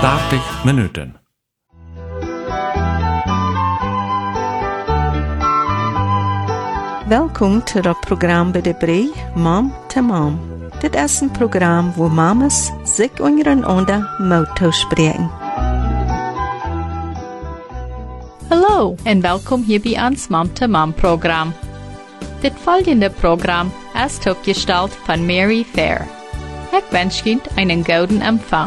80 Minuten. Welkom to het programma bij de Bree, Mom to Mom. Dit is een programma waar mamas zich ondereinander mogen spreken. Hallo en welkom hier bij ons Mom to Mom Programm. Dit volgende Programm ist opgesteld von Mary Fair. Ich wünsche Ihnen einen guten Empfang.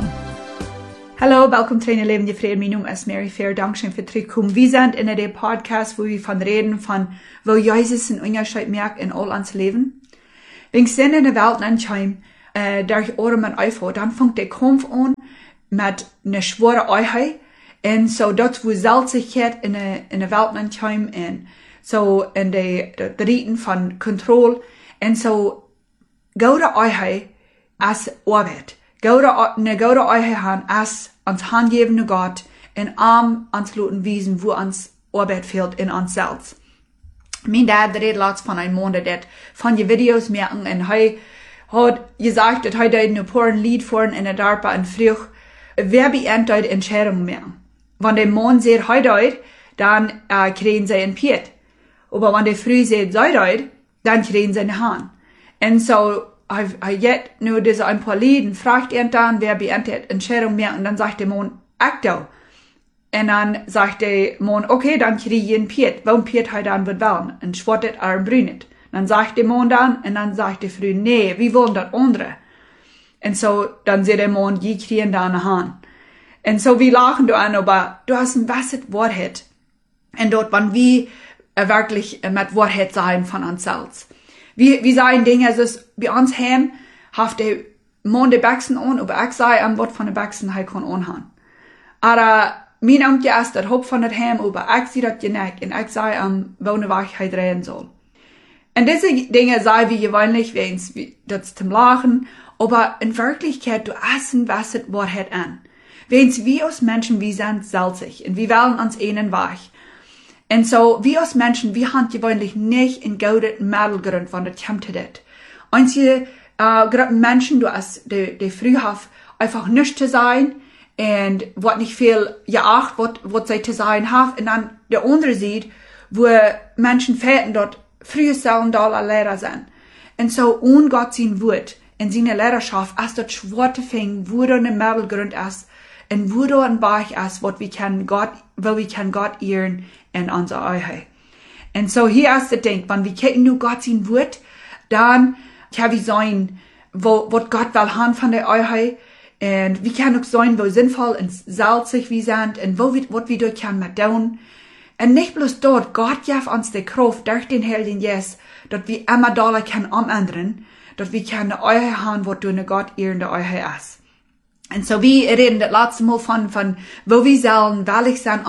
Hallo, welkom zu einer Leben, die Frieden. Mein Name ist Mary Fair. Dankeschön für Zurückkommen. Wir sind in der Podcast, wo wir von reden, von wo Jesus einen Unterschied merkt in all uns Leben. Wenn ich in der Welt ankomme, durch Ohren und Eifel, dann fängt der Kampf an mit einer schweren Einheit. Und so dort, wo Salzigkeit in der Welt ankommt, und so in der Riten von Kontrolle. Und so, gute Einheit als Arbeit. Eine gute Einheit haben als uns handgebende Gott und arm uns lassen wiesen, wo uns Arbeit fehlt in uns selbst. Mein Dad redet laatst von einem Mann, der von die Videos merken, und er hat gesagt, dass er ein paar Lied vor in der Darpa und früh, wer beendtet Entscheidungen merken. Wenn der Mann sagt, er deut, dann kriegen sie ein Piet. Aber wenn der früh sagt, sei deut, dann kriegen sie eine Hand. Und so, jetzt nur diese ein paar Lieden, fragt er dann, wer beendtet Entscheidungen merken, und dann sagt der Mann, Akto. Und dann sagt der Mann, okay, dann kriege ich einen Piet. Warum Piet er dann wird wollen? Und schwattet er brünet. Dann sagt der Mann dann, und dann sagt der Früh, nee, wir wollen das andere. Und so, dann sagt der Mann, die kriegen da eine Hand. Und so, wir lachen da an, aber du hast ein wasset Wahrheit. Und dort, wenn wir wirklich mit Wahrheit sein von uns selbst. Wir sagen Dinge, also bei uns heim, haft der Mann die Baxen an, aber ich sage am Wort von der Baxen, er kann anhaben. Aber mein Onkel ist das Haupt von der Heim, aber ich sehe das nicht, und ich sage am Wohnen, was ich heute reden soll. Und diese Dinge sagen wir gewöhnlich, wenn es das zum Lachen, aber in Wirklichkeit, du essen was es Wahrheit an. Wenn es wir als Menschen, wir sind salzig, und wir wollen uns einen weich. Und so, wir als Menschen, wir haben gewöhnlich nicht in guten Mittelgrund, wenn das kommt zu das. Einzige, Menschen, die früh haben, einfach nicht zu sein, und was nicht viel geachtet, was sie zu sein haben, und dann der andere sieht, wo Menschen fehlen dort, früher sollen da Lehrer sein. Und so, ohne Gott sein Wort, in seiner Lehrerschaft, als das schwer zu finden, wo da ein Mittelgrund ist, und wo da ein Bereich ist, wo wir Gott ehren in unserer Einheit. Und so, hier ist das Ding, wenn wir kennen nur Gott sein Wort, dann kann wir sein, wo Gott will haben von der Einheit, und wir können auch sein, wo sinnvoll und salzig wir sind, und was wir dort können mit tun. Und nicht bloß dort, Gott gibt uns die Kraft durch den Heiligen Geist, dass wir immer da können umändern, dass wir können eine Einheit haben, was durch eine Gott ehrende Einheit ist. Und so, wir reden das letzte Mal von wo wir sollen, welch sind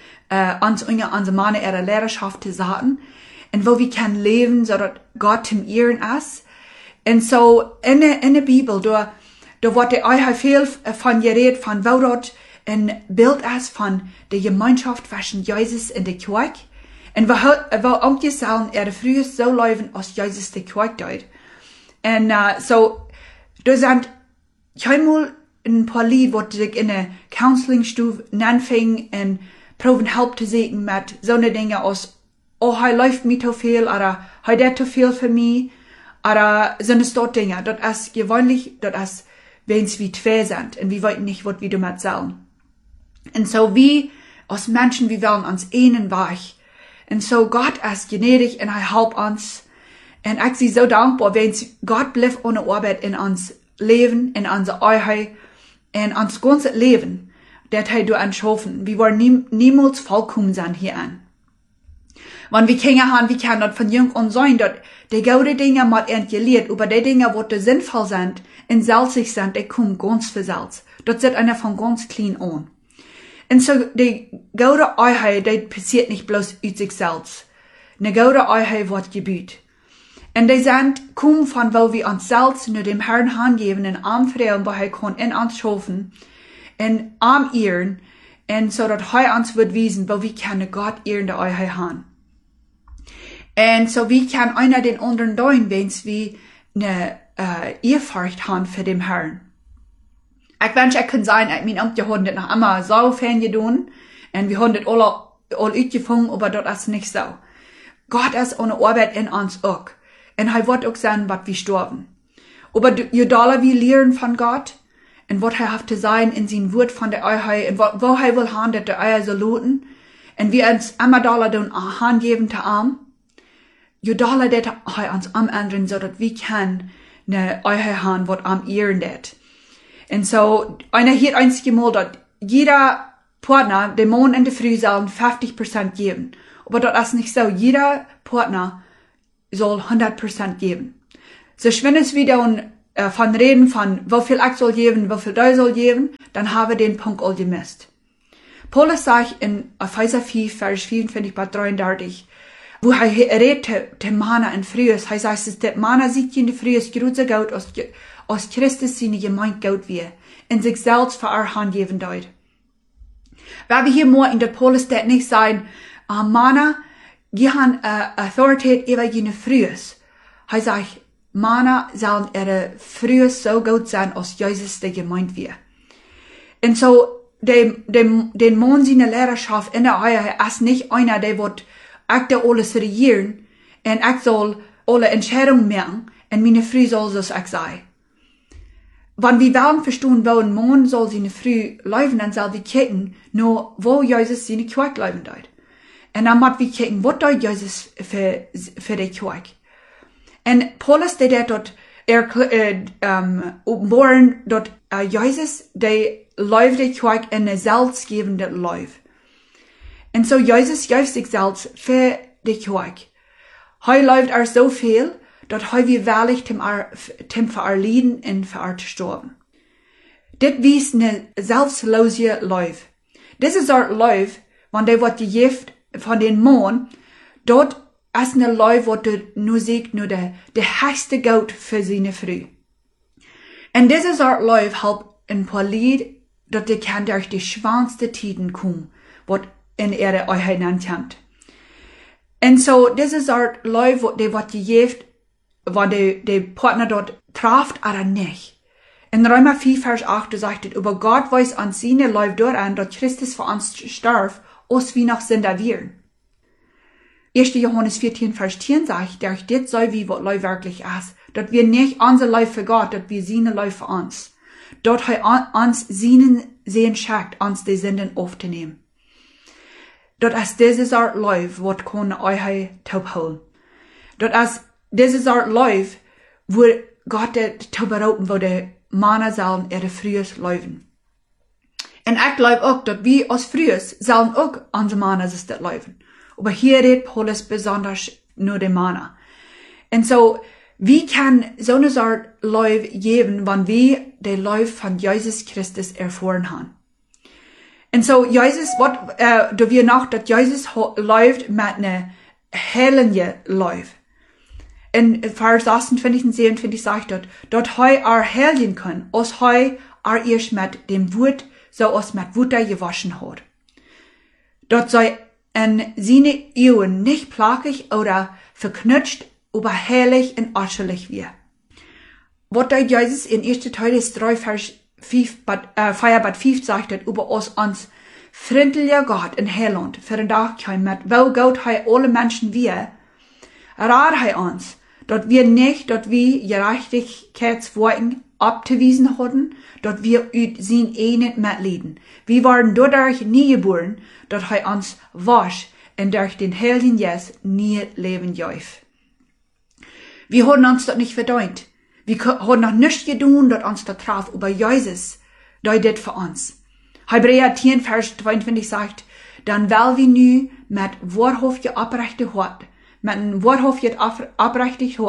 unsere Männer ihre Lehrerschaft zu sagen, und wo wir können leben, so dass Gott zum Ehren ist. Und so, in der Bibel, da wird die Einheit viel von geredet, von wo dort ein Bild ist von der Gemeinschaft zwischen Jesus und der Kirche. Und wo auch die sollen ihre früher so leben, als Jesus die Kirche tut. Und so, da sind einmal ein paar Lied, wo sich in der Counselingstufe anfingen und proben Hilfe zu suchen mit so eine Dinge aus, oh, er läuft mir zu viel, oder er hat zu viel für mich, oder so eine Dinge. Das ist gewöhnlich, das ist, wenn es wie zwei sind, und wir wissen nicht, was wir damit sagen. Und so, wie als Menschen, wir wollen uns einen weich. Und so, Gott ist gnädig, und er hilft uns. Und ich bin so dankbar, wenn Gott bleibt ohne Arbeit in uns Leben, in unserer Einheit, in uns ganzes Leben, das er durch uns schaffen. Wir wollen niemals vollkommen sein hier an. Wenn wir Kinder haben, wir können das von jung an sein, dass die guten Dinge mal entgelehrt, über die Dinge, die sinnvoll sind und salzig sind, die kommen ganz für Salz. Das sieht einer von ganz klein an. Und so, die gute Einheit, die passiert nicht bloß aus sich selbst. Eine gute Einheit wird gebüht. Und die sind, kommen von wo wir uns selbst nur dem Herrn hingeben, in arm Frauen, wo er kann in uns schaffen, in arm ehren, und so, dass er uns wird wiesen, wo wir keine Gott ehrende Einheit haben. Und so, wie kann einer den anderen tun, wenn wir eine Ehrfurcht haben für den Herrn. Ich wünsche, ich kann sein, ich mein Amt, wir haben das noch einmal so fern getan, und wir haben das alle uitgefangen, aber das ist nicht so. Gott ist ohne Arbeit in uns auch. Und er wird auch sein, was wir sterben. Aber je doller wir lernen von Gott, und was er hat zu sein in sein Wort von der Eiheit, und wo er will haben, dass der Eier so luten, und wir uns immer doller den Hand geben zu ihm, je doller das er uns ändern, so dass wir können eine Eiheit haben, was am ehren das. Und so, einer hier einzige Mal, dass jeder Partner, der Mann in der Früh sollen 50% geben. Aber das ist nicht so. Jeder Partner soll 100% geben. So, wenn es wieder von reden von, wie viel ich soll geben, wie viel du soll geben, dann habe ich den Punkt all gemisst. Paulus sagt in Epheser 4, Vers 24 bis 33, wo er redet, der Mana in Frühes, er sagt, der Mana sieht in der Frühes größer Gott, als Christus seine Gemeinde Gott wir, in sich selbst für er Hand geben deut. Weil wir hier more in der Paulus das nicht sagen, Mana, die haben Autorität über jene Frühes. Er sagt, Mana sollen ihre Frühes so gut sein, als Jesus der Gemeinde wir. Und so, den Mann seine Lehrerschaft in der Eier ist nicht einer, der wird ich alles regieren, und ich soll alle Entscheidungen machen, und meine Früh soll das ich sein. Wenn wir wollen verstehen, wo ein Mann soll seine Früh leben, dann soll wir kicken, nur wo Jesus seine Kirche leben dort. Und dann müssen wir kicken, was dort Jesus für die Kirche. Und Paulus, der dort offenbaren, dort Jesus, der läuft die Kirche in eine selbstgebende Läufe. Und so Jesus gibt sich selbst für die Kirche. Er läuft so viel, dass wir wahrlich für er Lieden und für er sterben. Das ist eine selbstlose Läufe. Das ist eine Läufe, wenn der wird gegift von den Mann, dort ist eine Läufe, wo du nur siehst, nur der höchste Gott für seine Früh. Und das ist eine Läufe, halt ein paar Lied, dass die kann durch die schwanste Tiden kommen, was in ihre Eiheit ankommt. Und so, das ist eine Läufe, wo der wird gegift, wenn der Partner dort trifft oder nicht. In Römer 4, Vers 8 sagt es, über Gott weiß an seine Läufe dort an, dass Christus für uns starb, als wir noch Sünder wären. 1. Johannes 14, Vers 10 sagt, dass das sei, wie was Läufe wirklich ist, dass wir nicht unsere Läufe für Gott, dass wir seine Läufe für uns. Dort uns seinen Sehen schickt, uns die Sünden aufzunehmen. Dort ist dieses Art Läufe, was kann euch taubholen. Dort ist dieses Art Läufe, wo Gott zu beroten, wo die Männer sollen ihre Frühes laufen. Und ich glaube auch, dass wir als Frühes sollen auch unsere Männer das laufen. Aber hier redet Paulus besonders nur die Männer. Und so, wie kann so eine Art Läufe geben, wenn wir den Läufe von Jesus Christus erfahren haben? Und so, Jesus, da wir noch, dass Jesus läuft mit einer heilige Läufe. In Vers 28 und 27 sagt dort hei erhelgen können, als hei erst mit dem Wort, so als mit Wutter gewaschen hat. Dort sei in seine Augen nicht plagig oder verknutscht, aber heilig und äußerlich wir. Was da Jesus in 1. Timotheus 3, Vers 5 sagt, über uns freundlicher Gott in Heiland, für den Tag mit, wo Gott hei alle Menschen wir, rat hei uns, dass wir nicht, dass wir Gerechtigkeitsworten abzuwiesen hatten, dass wir ut sein nicht mitleiden. Wir waren dadurch nie geboren, dass er uns wasch und durch den Heiligen Geist nie leben darf. Wir haben uns das nicht verdient. Wir haben noch nichts getan, dass uns das traf, aber Jesus, der das für uns. Hebräer 10, Vers 22 sagt, dann weil wir nu mit wahrhaftig abrechte Hort, mit einem wahrhaftig abrechtet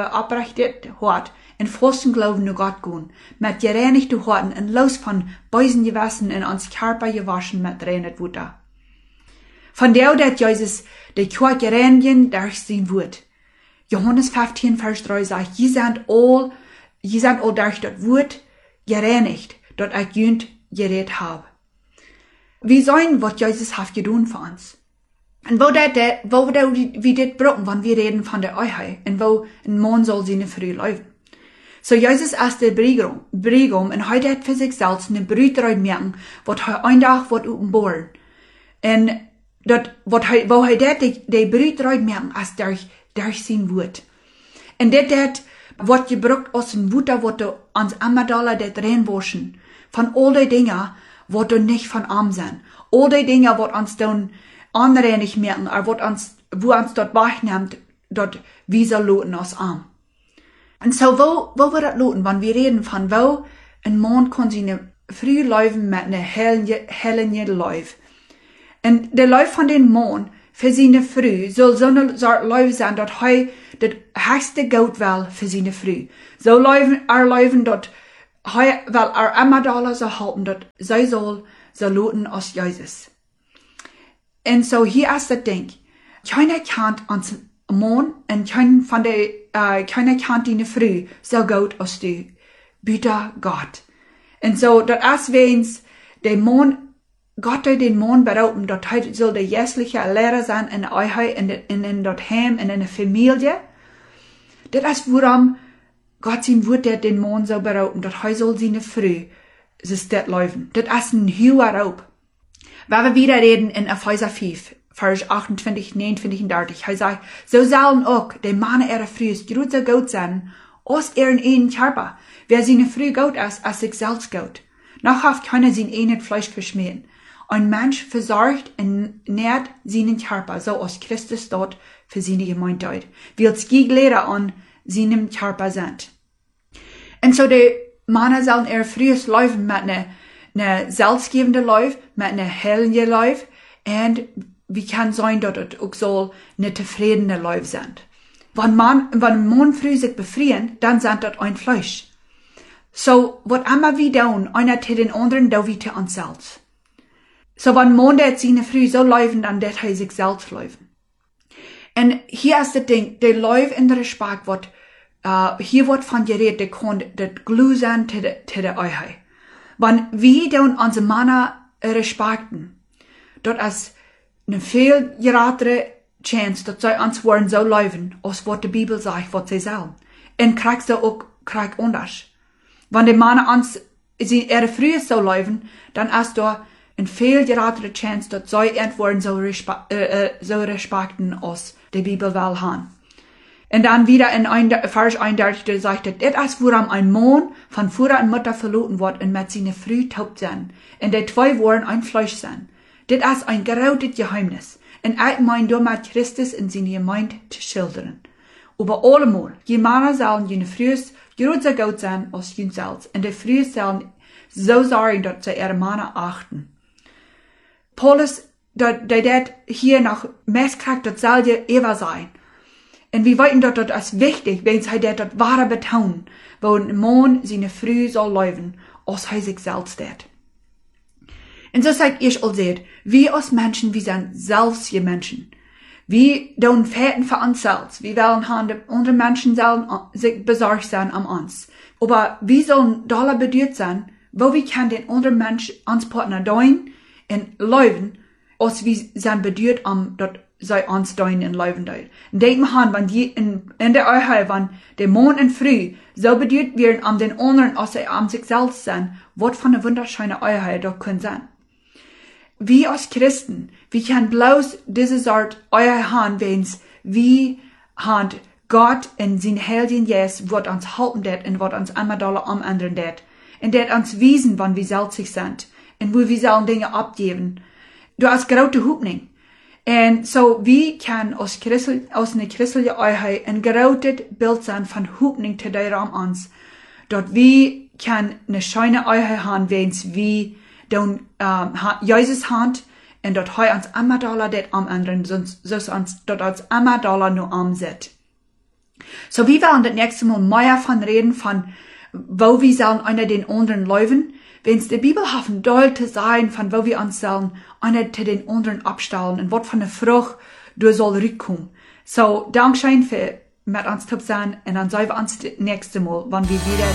Hort, in vollsten Glauben nur Gott gehen, mit gereinigten Horten und los von bösen Gewissen in uns Körper gewaschen mit reinem Wutter. Von der dat Jesus die Kirche reinigen durch sein Wort. Johannes 15, Vers 3 sagt, je sind all durch das Wort gereinigt, dat ich jünd geredet habe. Wir sollen, was Jesus hat getan für uns. Und wo wir das brauchen, wenn wir reden von der Eiheit, und wo ein Mann soll seine Früh laufen. So Jesus ist der Briegum und heute hat für sich selbst eine Brüderei merken, was er ein Tag wird uppenbohren. Und dort, wo er die Brüderei merken, als durch sein Wort. Und das wird gebraucht aus dem Wutter, was du ans Amadala det reinwaschen. Von all die Dinge, wo du nicht von arm sind. All die Dinge, wo uns dann andere nicht merken, wo uns dort wegnimmt, dort wie soll loten aus arm. Und so, wo wird das loten, wenn wir reden von, wo ein Mann kann sie früh laufen mit einer hellen Lauf. Und der Lauf von den Mann für seine Früh soll so eine Lauf sein, dort heu das höchste Geld will für seine Früh. So laufen dort heu, weil Amadala so halten, dort sie soll so loten aus Jesus. Und so hier ist das Ding. Keiner kann ans Mann und keiner kann die Früh so gut als du. Bitte Gott. Und so, dort ist wenn's der Mann, Gott hat den Mann berauben, dort soll der jährliche Lehrer sein in euch, in dort Heim, in einer Familie. Das ist, worum Gott sein Wort hat den Mann so berauben, dort soll seine Früh, es das laufen. Das ist ein hoher Raub. Wenn wir wieder reden in Epheser 5, Vers 28, 29 und 30, er sagt, so sollen auch die Männer ihrer Früh gut so gut sein, aus ihren einen Körper. Wer seine Früh gut ist, als sich selbst gut. Noch haft keiner sein einen Fleisch verschmähen. Ein Mensch versorgt und nährt seinen Körper, so als Christus dort für seine Gemeinde, wie es Lehrer an seinem Körper sind. Und so die Männer sollen ihr frühes laufen mit einer selbstgebenden Lauf, mit einer hellen Lauf, und wie kann sein, dass es auch so eine zufriedene Lauf sind. Wenn ein Mann früh sich befrieren, dann sind das ein Fleisch. So, was immer wir tun, einer zu den anderen, da wie zu uns selbst. So, wenn Mann der seine Früh so laufen, dann wird er sich selbst laufen. Und hier ist das Ding, der Lauf in der Respekt wird, hier wird von geredet, der kann das Glue sein zu der Euchheit. Wenn wir tun unsere Männer respekten, dort ist eine viel größere Chance, dass sie uns wollen so laufen, als was die Bibel sagt, was sie sollen. Und kriegst du auch anders. Wenn die Männer uns ihre Früh so laufen, dann ist da eine viel größere Chance, dass sie irgendwann so respekten, als die Bibel will haben. Und dann wieder in Vers 31 sagt er, das ist, woran ein Mann von Vater und Mutter verloren wird und mit seiner Früh taubt sein. Und die zwei wollen ein Fleisch sein. Das ist ein gerautet Geheimnis. Und ich meine, du mit Christus in seine Gemeinde zu schildern. Aber allemal, die Männer sollen jene Frühs größer gut sein als jene selbst. Und die Frühs sollen so sorgen, dass sie ihre Männer achten. Paulus, der hier noch mehr kriegt, das soll ja Eva sein. Und wir wollten dort als wichtig, wenn sie dort wahre betonen, wo ein Mann seine Früh soll laufen, als er sich selbst tät. Und so sagt ich all seht, wir als Menschen, wir sind selbst die Menschen. Wir tun Fäden für uns selbst. Wir wollen haben, andere Menschen sollen sich besorgt sein an uns. Aber wir sollen doller bedürft sein, wo wir können den anderen Menschen, uns Partner tun und laufen, als wir sind bedürft dort sei uns doin in Leuven deut. Denk mal an, wenn die in der Euchel, wenn der Mond in Früh so bedürft werden an den anderen, als sie an sich selbst sind, was von der wunderschönen Euchel doch können sein. Wir als Christen, wir können bloß diese Art Euchel haben, wenn's wir haben Gott in sein Heiligen Jesus, wird uns halten det und wird uns immer doller umändern det. Und det uns wiesen, wann wir selbstig sind. Und wo wir sollen Dinge abgeben. Du hast große Hoffnung. Und so, wie kann aus einer christlichen Einheit ein großes Bild sein von Hoffnung zu der Raum uns. Dort wie kann eine schöne Einheit haben, wenn es wie dann Jesus Hand und dort heu uns immer Dollar det am anderen, sonst uns dort als immer Dollar nur am sit. So, wie werden das nächste Mal mehr von reden von, wo wir sollen einer den anderen laufen. Wenn es der Bibel haben doll zu sein, von wo wir uns sollen, einer zu den anderen abstellen und was von der Frucht du soll rückkommen. So, Dankeschön für mit uns zu sein und dann sehen wir uns das nächste Mal, wenn wir wieder